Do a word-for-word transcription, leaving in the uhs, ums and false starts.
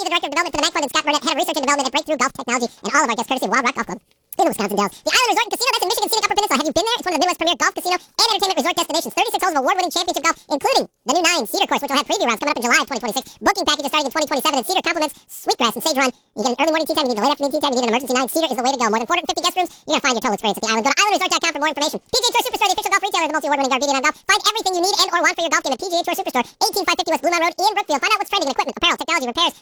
the Director of Development for the Bank Fund, and Scott Burnett, Head of Research and Development at Breakthrough Golf Technology, and all of our guests courtesy of Wild Rock Golf Club in the Wisconsin Dells. The Island Resort and Casino, that's in Michigan Scenic Upper Peninsula. Have you been there? It's one of the Midwest premier golf casino and entertainment resort destinations. thirty-six holes of award-winning championship golf, including the new nine Cedar course, which will have preview rounds coming up in July of twenty twenty-six. Booking packages starting in twenty twenty-seven, and Cedar complements Sweetgrass and Sage Run. You get an early morning tea time, you need a late afternoon tea time, you need an emergency nine. Cedar is the way to go. More than four hundred fifty guest rooms. You're going to find your total experience at the island. Go to island resort dot com for more information. P G A Tour Superstore, the official golf retailer of the multi-award-winning Gardenia Golf. Find everything you need and or want for your golf game at P G A Tour Superstore, eighteen five fifty West Blue Mountain Road in Brookfield. Find out what's trending in equipment, apparel, technology, repairs,